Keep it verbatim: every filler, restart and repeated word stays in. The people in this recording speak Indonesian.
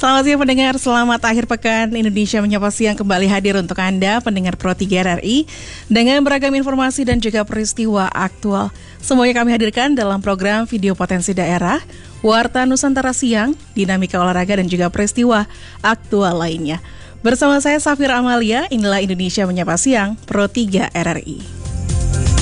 Selamat siang pendengar, selamat akhir pekan. Indonesia Menyapa Siang kembali hadir untuk Anda, pendengar Pro tiga R R I, dengan beragam informasi dan juga peristiwa aktual. Semuanya kami hadirkan dalam program Video Potensi Daerah, Warta Nusantara Siang, dinamika olahraga dan juga peristiwa aktual lainnya. Bersama saya Safira Amalia, inilah Indonesia Menyapa Siang, Pro tiga R R I.